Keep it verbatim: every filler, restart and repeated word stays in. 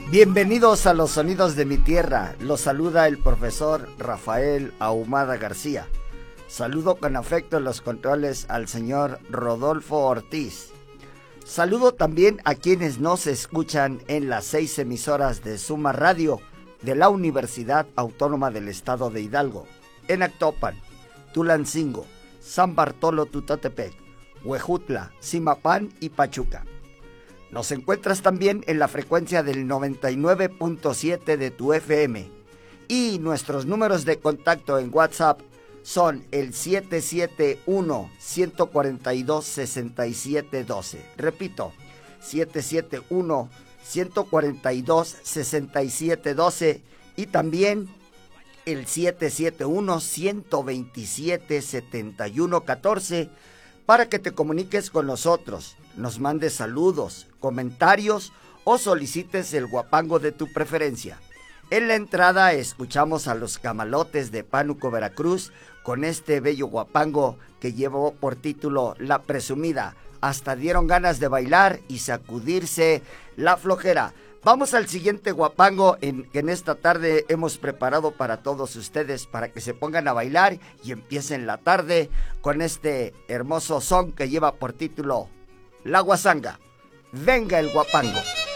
Bienvenidos a los sonidos de mi tierra. Los saluda el profesor Rafael Ahumada García. Saludo con afecto en los controles al señor Rodolfo Ortiz. Saludo también a quienes nos escuchan en las seis emisoras de Suma Radio de la Universidad Autónoma del Estado de Hidalgo, en Actopan, Tulancingo, San Bartolo Tutotepec, Huejutla, Zimapán y Pachuca. Nos encuentras también en la frecuencia del noventa y nueve punto siete de tu F M y nuestros números de contacto en WhatsApp son el siete siete uno, uno cuatro dos, seis siete uno dos. Repito, siete siete uno, uno cuatro dos, seis siete uno dos y también el siete siete uno, uno dos siete, siete uno uno cuatro para que te comuniques con nosotros, nos mandes saludos, comentarios o solicites el guapango de tu preferencia. En la entrada escuchamos a los Camalotes de Pánuco, Veracruz, con este bello guapango que llevó por título La Presumida. Hasta dieron ganas de bailar y sacudirse la flojera. Vamos al siguiente guapango en, que en esta tarde hemos preparado para todos ustedes para que se pongan a bailar y empiecen la tarde con este hermoso son que lleva por título La Guasanga. Venga el guapango.